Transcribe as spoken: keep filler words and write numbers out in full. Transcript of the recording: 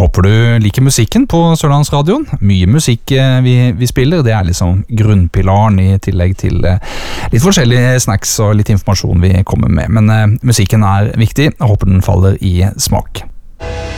Håper du liker musikken på Sørlandsradioen. Mye musikk vi, vi spiller, det er liksom grunnpilaren i tillegg til litt forskjellige snacks og litt informasjon vi kommer med. Men uh, musikken er viktig, jeg håper den faller i smak.